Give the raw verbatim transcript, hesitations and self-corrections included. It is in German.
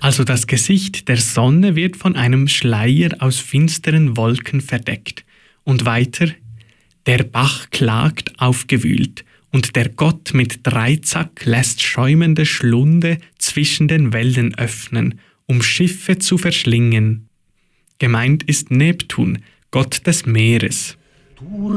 Also das Gesicht der Sonne wird von einem Schleier aus finsteren Wolken verdeckt. Und weiter: Der Bach klagt aufgewühlt, und der Gott mit Dreizack lässt schäumende Schlunde zwischen den Wellen öffnen, um Schiffe zu verschlingen. Gemeint ist Neptun, Gott des Meeres. Du